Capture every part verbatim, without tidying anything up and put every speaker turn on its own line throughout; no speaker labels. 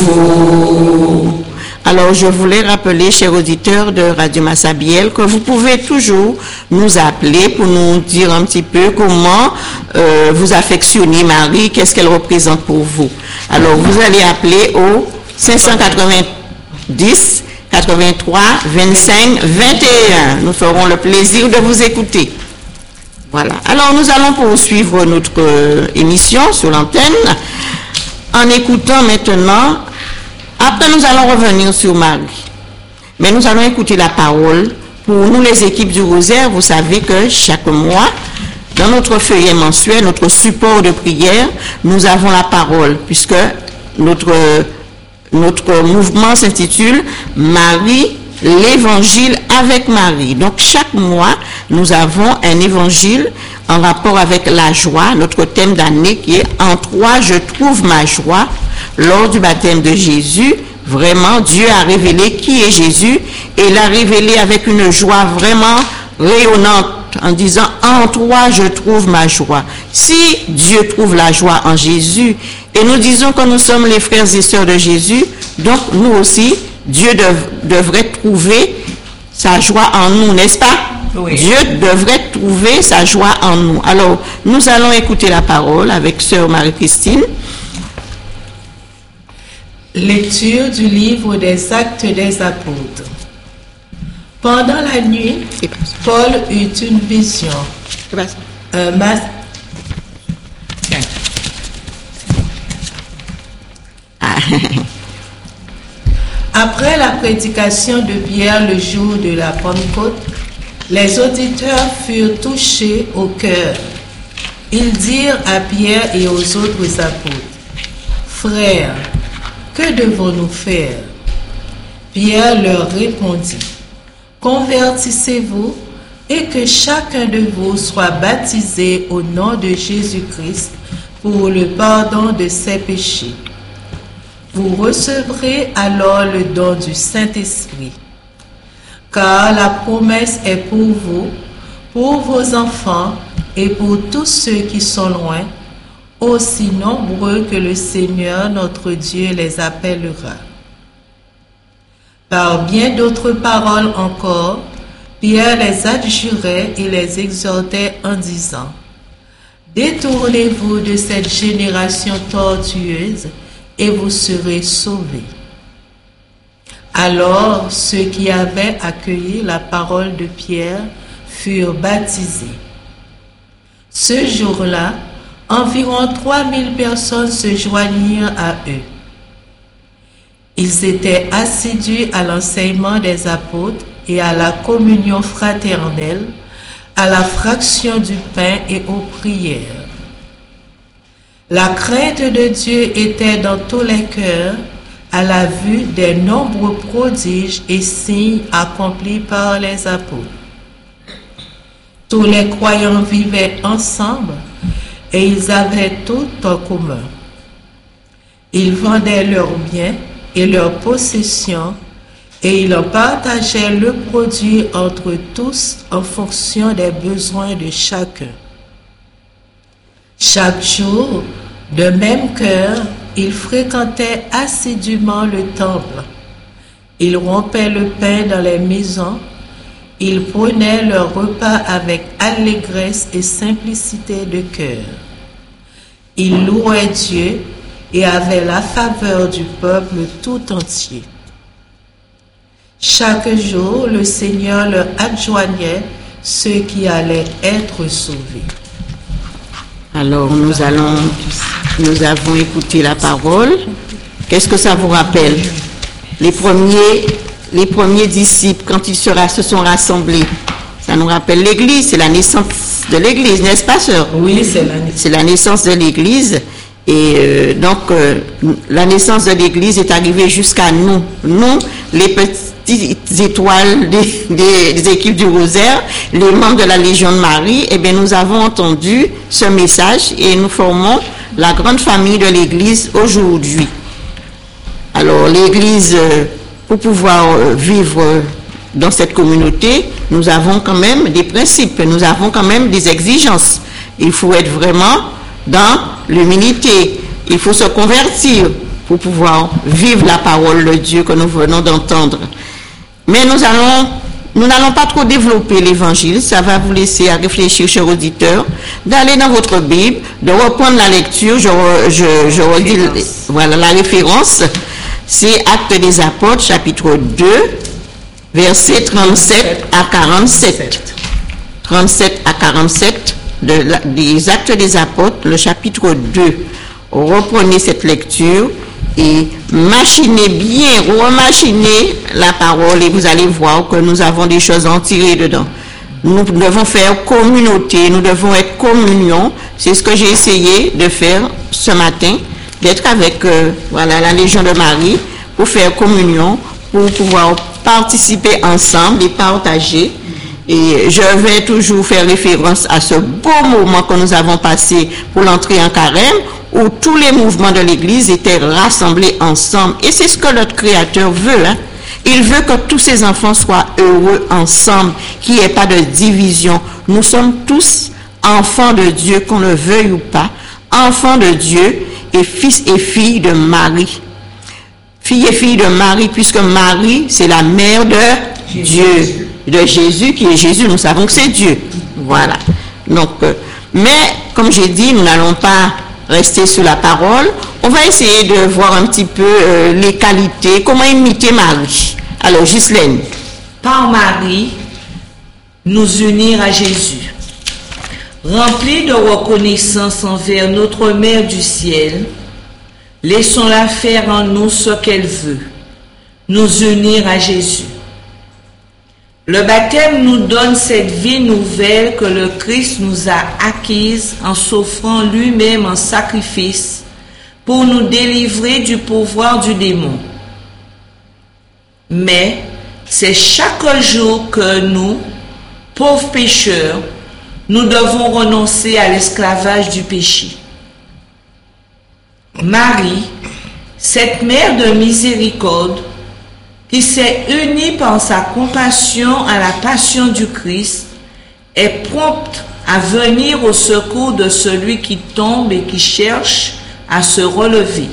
Alors, je voulais rappeler, chers auditeurs de Radio Massabielle, que vous pouvez toujours nous appeler pour nous dire un petit peu comment euh, vous affectionnez Marie, qu'est-ce qu'elle représente pour vous. Alors, vous allez appeler au cinq cent quatre-vingt-dix, quatre-vingt-trois, vingt-cinq, vingt et un. Nous ferons le plaisir de vous écouter. Voilà. Alors, nous allons poursuivre notre euh, émission sur l'antenne en écoutant maintenant. Après, nous allons revenir sur Marie. Mais nous allons écouter la parole. Pour nous, les équipes du Rosaire, vous savez que chaque mois, dans notre feuillet mensuel, notre support de prière, nous avons la parole, puisque notre, notre mouvement s'intitule Marie, l'évangile avec Marie. Donc, chaque mois, nous avons un évangile en rapport avec la joie, notre thème d'année qui est « En toi, je trouve ma joie ». Lors du baptême de Jésus, vraiment, Dieu a révélé qui est Jésus et l'a révélé avec une joie vraiment rayonnante en disant « En toi, je trouve ma joie ». Si Dieu trouve la joie en Jésus et nous disons que nous sommes les frères et sœurs de Jésus, donc nous aussi, Dieu dev, devrait trouver sa joie en nous, n'est-ce pas? Oui. Dieu devrait trouver sa joie en nous. Alors, nous allons écouter la parole avec sœur Marie-Christine.
Lecture du livre des Actes des Apôtres. Pendant la nuit, Paul eut une vision. Un mas... Après la prédication de Pierre le jour de la Pentecôte, les auditeurs furent touchés au cœur. Ils dirent à Pierre et aux autres apôtres, « Frères, que devons-nous faire ?» Pierre leur répondit, « Convertissez-vous et que chacun de vous soit baptisé au nom de Jésus-Christ pour le pardon de ses péchés. Vous recevrez alors le don du Saint-Esprit, car la promesse est pour vous, pour vos enfants et pour tous ceux qui sont loin, aussi nombreux que le Seigneur notre Dieu les appellera. » Par bien d'autres paroles encore, Pierre les adjurait et les exhortait en disant, « Détournez-vous de cette génération tortueuse et vous serez sauvés. » Alors ceux qui avaient accueilli la parole de Pierre furent baptisés. Ce jour-là, environ trois mille personnes se joignirent à eux. Ils étaient assidus à l'enseignement des apôtres et à la communion fraternelle, à la fraction du pain et aux prières. La crainte de Dieu était dans tous les cœurs à la vue des nombreux prodiges et signes accomplis par les apôtres. Tous les croyants vivaient ensemble et ils avaient tout en commun. Ils vendaient leurs biens et leurs possessions et ils en partageaient le produit entre tous en fonction des besoins de chacun. Chaque jour, de même cœur, ils fréquentaient assidûment le temple. Ils rompaient le pain dans les maisons. Ils prenaient leur repas avec allégresse et simplicité de cœur. Ils louaient Dieu et avaient la faveur du peuple tout entier. Chaque jour, le Seigneur leur adjoignait ceux qui allaient être sauvés.
Alors, nous allons, nous avons écouté la parole. Qu'est-ce que ça vous rappelle? Les premiers, les premiers disciples, quand ils se, se sont rassemblés, ça nous rappelle l'Église, c'est la naissance de l'Église, n'est-ce pas, sœur?
Oui, c'est la naissance.
C'est la naissance de l'Église. Et euh, donc, euh, la naissance de l'Église est arrivée jusqu'à nous. Nous, les petites étoiles des, des, des équipes du Rosaire, les membres de la Légion de Marie, eh bien, nous avons entendu ce message et nous formons la grande famille de l'Église aujourd'hui. Alors, l'Église, euh, pour pouvoir euh, vivre dans cette communauté, nous avons quand même des principes, nous avons quand même des exigences. Il faut être vraiment dans l'humilité. Il faut se convertir pour pouvoir vivre la parole de Dieu que nous venons d'entendre. Mais nous allons, nous n'allons pas trop développer l'évangile, ça va vous laisser à réfléchir, chers auditeurs, d'aller dans votre Bible, de reprendre la lecture, je, je, je redis, voilà, la référence, c'est Actes des Apôtres, chapitre deux, versets trente-sept à quarante-sept. trente-sept à quarante-sept de la, des Actes des Apôtres, le chapitre deux. Reprenez cette lecture et machinez bien, remachinez la parole et vous allez voir que nous avons des choses à en tirer dedans. Nous devons faire communauté, nous devons être communion. C'est ce que j'ai essayé de faire ce matin, d'être avec euh, voilà, la Légion de Marie pour faire communion, pour pouvoir participer ensemble et partager. Et je vais toujours faire référence à ce beau moment que nous avons passé pour l'entrée en carême, où tous les mouvements de l'Église étaient rassemblés ensemble. Et c'est ce que notre Créateur veut. Hein? Il veut que tous ses enfants soient heureux ensemble, qu'il n'y ait pas de division. Nous sommes tous enfants de Dieu, qu'on le veuille ou pas, enfants de Dieu et fils et filles de Marie. Fille et fille de Marie, puisque Marie, c'est la mère de Jésus. Dieu. De Jésus, qui est Jésus, nous savons que c'est Dieu. Voilà. Donc, euh, mais, comme j'ai dit, nous n'allons pas rester sur la parole. On va essayer de voir un petit peu euh, les qualités, comment imiter Marie. Alors, Ghislaine.
Par Marie, nous unir à Jésus. Remplis de reconnaissance envers notre Mère du ciel, laissons-la faire en nous ce qu'elle veut, nous unir à Jésus. Le baptême nous donne cette vie nouvelle que le Christ nous a acquise en s'offrant lui-même en sacrifice pour nous délivrer du pouvoir du démon. Mais c'est chaque jour que nous, pauvres pécheurs, nous devons renoncer à l'esclavage du péché. Marie, cette mère de miséricorde, qui s'est unie par sa compassion à la passion du Christ, est prompte à venir au secours de celui qui tombe et qui cherche à se relever.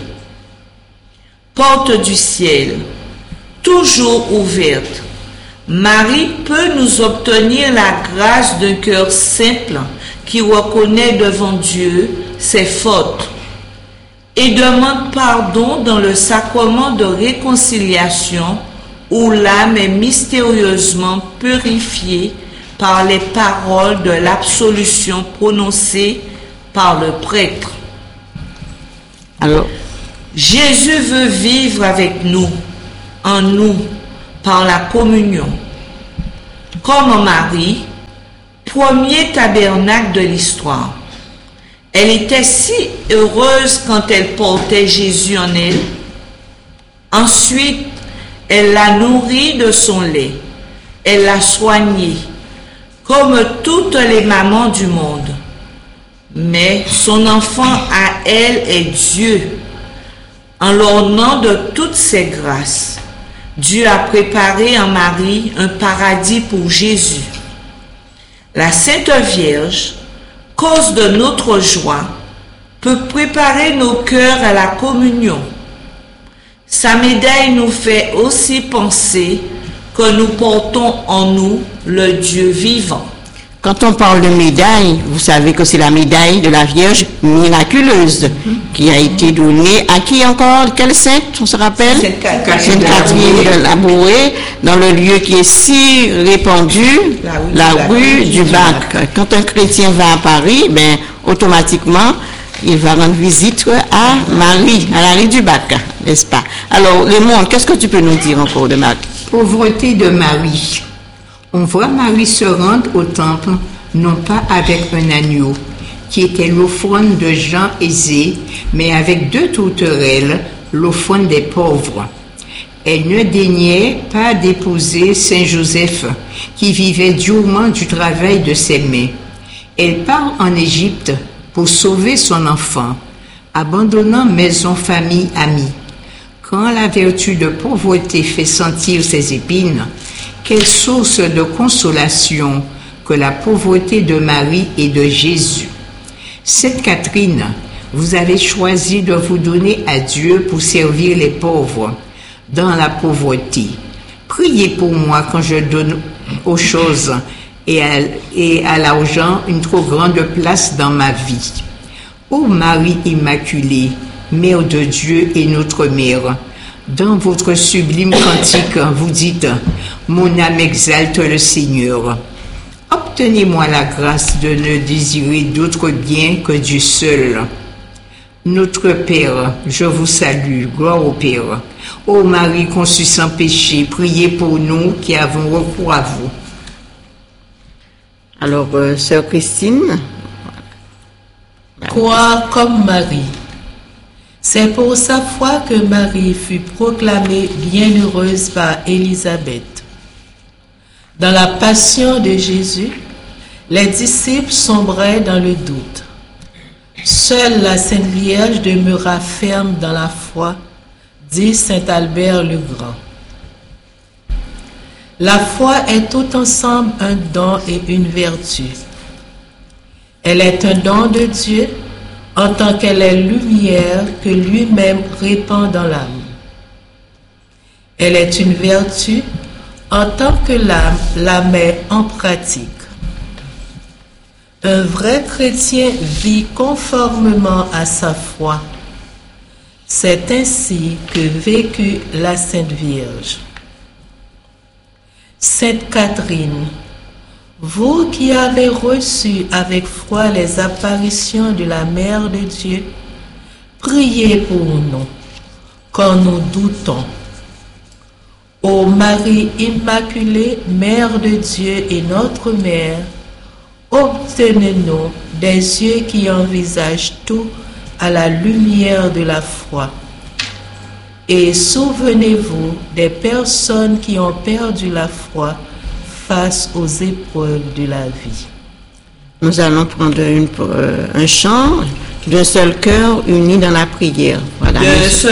Porte du ciel, toujours ouverte, Marie peut nous obtenir la grâce d'un cœur simple qui reconnaît devant Dieu ses fautes et demande pardon dans le sacrement de réconciliation où l'âme est mystérieusement purifiée par les paroles de l'absolution prononcées par le prêtre.
Alors,
Jésus veut vivre avec nous, en nous, par la communion. Comme Marie, premier tabernacle de l'histoire. Elle était si heureuse quand elle portait Jésus en elle. Ensuite, elle l'a nourri de son lait. Elle l'a soigné, comme toutes les mamans du monde. Mais son enfant à elle est Dieu. En l'ornant de toutes ses grâces, Dieu a préparé en Marie un paradis pour Jésus. La Sainte Vierge, cause de notre joie, peut préparer nos cœurs à la communion. Sa médaille nous fait aussi penser que nous portons en nous le Dieu vivant.
quand on parle de médaille, vous savez que c'est la médaille de la Vierge miraculeuse mm-hmm. qui a été donnée à qui encore? Quelle sainte, on se rappelle?
Sainte
Catherine de Labouré, dans le lieu qui est si répandu, la rue, la rue du Bac. Quand un chrétien va à Paris, ben, automatiquement, il va rendre visite à Marie, à la rue du Bac, n'est-ce pas? Alors, Raymond, qu'est-ce que tu peux nous dire encore de Marie?
Pauvreté de Marie. On voit Marie se rendre au temple, non pas avec un agneau, qui était l'offrande de gens aisés, mais avec deux tourterelles, l'offrande des pauvres. Elle ne daignait pas d'épouser Saint Joseph, qui vivait durement du travail de ses mains. Elle part en Égypte pour sauver son enfant, abandonnant maison, famille, amis. Quand la vertu de pauvreté fait sentir ses épines, quelle source de consolation que la pauvreté de Marie et de Jésus. Sainte Catherine, Vous avez choisi de vous donner à Dieu pour servir les pauvres dans la pauvreté. Priez pour moi quand je donne aux choses et à, et à l'argent une trop grande place dans ma vie. Ô Marie Immaculée, Mère de Dieu et notre Mère, dans votre sublime cantique, vous dites « Mon âme exalte le Seigneur ». Obtenez-moi la grâce de ne désirer d'autre bien que Dieu seul. Notre Père, je vous salue, gloire au Père. Ô Marie conçue sans péché, priez pour nous qui avons recours à vous.
Alors, euh, Sœur Christine.
Croire comme Marie. C'est pour sa foi que Marie fut proclamée bienheureuse par Élisabeth. Dans la passion de Jésus, les disciples sombraient dans le doute. Seule la Sainte Vierge demeura ferme dans la foi, dit saint Albert le Grand. La foi est tout ensemble un don et une vertu. Elle est un don de Dieu en tant qu'elle est lumière que lui-même répand dans l'âme. Elle est une vertu en tant que l'âme la met en pratique. Un vrai chrétien vit conformément à sa foi. C'est ainsi que vécut la Sainte Vierge. Sainte Catherine, vous qui avez reçu avec foi les apparitions de la Mère de Dieu, priez pour nous, quand nous doutons. Ô Marie Immaculée, Mère de Dieu et notre Mère, obtenez-nous des yeux qui envisagent tout à la lumière de la foi. Et souvenez-vous des personnes qui ont perdu la foi face aux épreuves de la vie.
Nous allons prendre une, euh, un chant d'un seul cœur uni dans la prière. Voilà.